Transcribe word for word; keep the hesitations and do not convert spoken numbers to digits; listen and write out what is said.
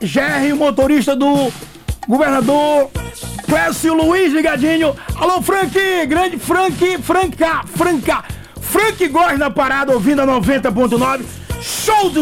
Jerry, o motorista do governador Clécio Luiz ligadinho. Alô, Frank, grande Frank, Franca, Franca. Frank Góes na parada, ouvindo a noventa ponto nove. Show do